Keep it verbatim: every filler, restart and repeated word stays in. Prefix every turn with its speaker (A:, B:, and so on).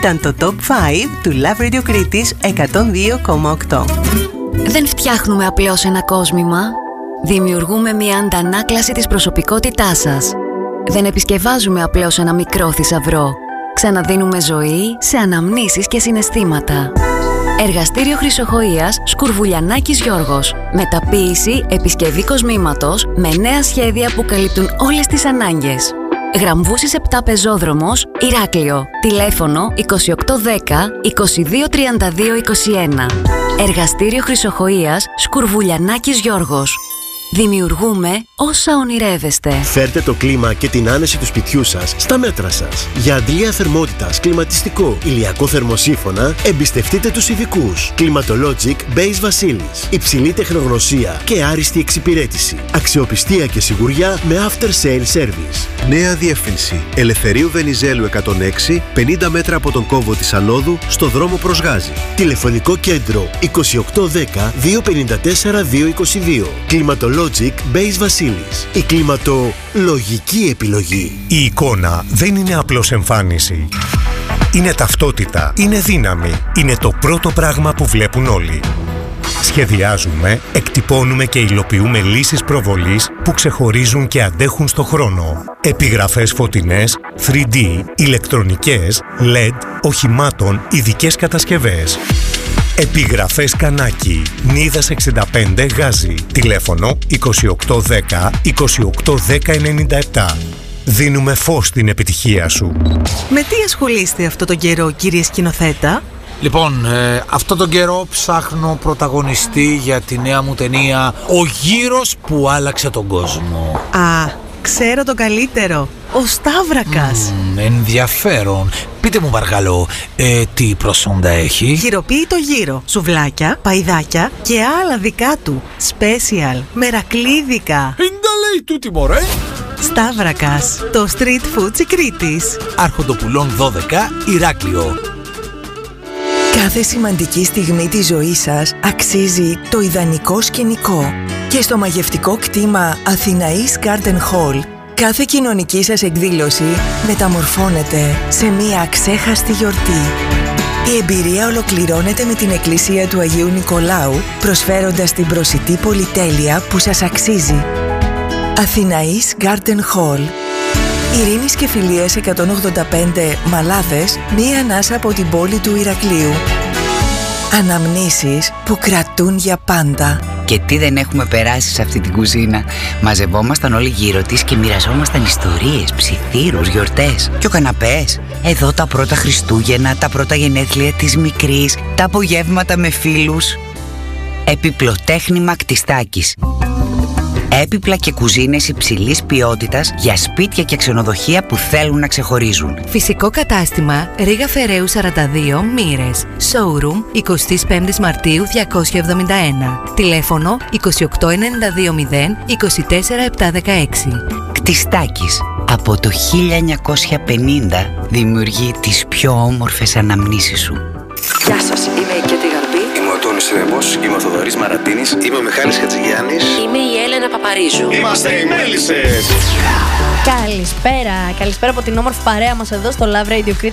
A: Ήταν το Top πέντε του Love Radio Κρήτης εκατόν δύο κόμμα οκτώ.
B: Δεν φτιάχνουμε απλώς ένα κόσμημα. Δημιουργούμε μια αντανάκλαση της προσωπικότητάς σας. Δεν επισκευάζουμε απλώς ένα μικρό θησαυρό. Ξαναδίνουμε ζωή σε αναμνήσεις και συναισθήματα. Εργαστήριο Χρυσοχοΐας Σκουρβουλιανάκης Γιώργος. Μεταποίηση, επισκευή κοσμήματος με νέα σχέδια που καλύπτουν όλες τις ανάγκες. Γραμβούσης επτά Πεζόδρομος, Ηράκλειο. Τηλέφωνο είκοσι οκτώ δέκα είκοσι δύο τριάντα δύο είκοσι ένα. Εργαστήριο Χρυσοχοΐας Σκουρβουλιανάκης Γιώργος. Δημιουργούμε όσα ονειρεύεστε.
C: Φέρτε το κλίμα και την άνεση του σπιτιού σας στα μέτρα σας. Για αντλία θερμότητας, κλιματιστικό, ηλιακό θερμοσύφωνα, εμπιστευτείτε τους ειδικούς. Climatologic Base Βασίλης. Υψηλή τεχνογνωσία και άριστη εξυπηρέτηση. Αξιοπιστία και σιγουριά με after sale service.
D: Νέα διεύθυνση. Ελευθερίου Βενιζέλου εκατόν έξι, πενήντα μέτρα από τον κόμβο της Ανόδου, στο δρόμο προς Γάζη.
C: Τηλεφωνικό κέντρο είκοσι οκτώ δέκα δύο πενήντα τέσσερα δύο είκοσι δύο. Climatologic Base Βασίλης. Η κλιματολογική επιλογή.
E: Η εικόνα δεν είναι απλώς εμφάνιση. Είναι ταυτότητα, είναι δύναμη, είναι το πρώτο πράγμα που βλέπουν όλοι. Σχεδιάζουμε, εκτυπώνουμε και υλοποιούμε λύσεις προβολής που ξεχωρίζουν και αντέχουν στο χρόνο. Επιγραφές φωτεινές, θρι ντι, ηλεκτρονικές, ελ ι ντι, οχημάτων, ειδικές κατασκευές. Επιγραφές Κανάκη, Νίδας εξήντα πέντε Γάζη. Τηλέφωνο είκοσι οκτώ δέκα είκοσι οκτώ δέκα ενενήντα επτά. Δίνουμε φως στην επιτυχία σου.
A: Με τι ασχολείστε αυτό τον καιρό, κύριε σκηνοθέτα?
F: Λοιπόν, ε, αυτό τον καιρό ψάχνω πρωταγωνιστή για τη νέα μου ταινία «Ο γύρος που άλλαξε τον κόσμο».
A: Α, ξέρω το καλύτερο. Ο Σταύρακας.
F: Mm, ενδιαφέρον. Πείτε μου παρακαλώ, ε, τι προσόντα έχει?
A: Χειροποίητο γύρο, σουβλάκια, παϊδάκια και άλλα δικά του. Special, μερακλίδικα.
F: Πίντα λέει τούτη μωρέ.
A: Σταύρακας, το street food της Κρήτης.
F: Άρχοντοπουλών δώδεκα, Ηράκλειο.
G: Κάθε σημαντική στιγμή της ζωής σας αξίζει το ιδανικό σκηνικό. Και στο μαγευτικό κτήμα Αθηναής Garden Hall, κάθε κοινωνική σας εκδήλωση μεταμορφώνεται σε μία αξέχαστη γιορτή. Η εμπειρία ολοκληρώνεται με την εκκλησία του Αγίου Νικολάου, προσφέροντας την προσιτή πολυτέλεια που σας αξίζει. Αθηναής Garden Hall. Ειρήνης και Φιλίας εκατόν ογδόντα πέντε Μαλάδες, μία ανάσα από την πόλη του Ηρακλείου. Αναμνήσεις που κρατούν για πάντα.
H: Και τι δεν έχουμε περάσει σε αυτή την κουζίνα. Μαζευόμασταν όλοι γύρω της και μοιραζόμασταν ιστορίες, ψιθύρους, γιορτές. Και ο καναπές. Εδώ τα πρώτα Χριστούγεννα, τα πρώτα γενέθλια της μικρής, τα απογεύματα με φίλους. Επιπλοτέχνημα Κτιστάκης. Έπιπλα και κουζίνες υψηλής ποιότητας για σπίτια και ξενοδοχεία που θέλουν να ξεχωρίζουν.
B: Φυσικό κατάστημα Ρήγα Φεραίου σαράντα δύο Μοίρες. Showroom εικοστή πέμπτη Μαρτίου διακόσια εβδομήντα ένα. Τηλέφωνο είκοσι οκτώ ενενήντα δύο μηδέν είκοσι τέσσερα επτακόσια δεκαέξι.
H: Κτιστάκης. Από το χίλια εννιακόσια πενήντα δημιουργεί τις πιο όμορφες αναμνήσεις σου.
I: Γεια σας, είμαι η Κέτη Γαρμπή.
J: Είμαι ο Τόνης Ρέμος, είμαι ο Θοδωρής Μαρατίνης.
K: Είμαι ο Μιχάλης Χατζηγιάννης.
I: Είμαι η Έλενα Παπαρίζου.
K: Είμαστε οι Μέλισσες.
L: Καλησπέρα, καλησπέρα από την όμορφη παρέα μας εδώ στο Love Radio Crete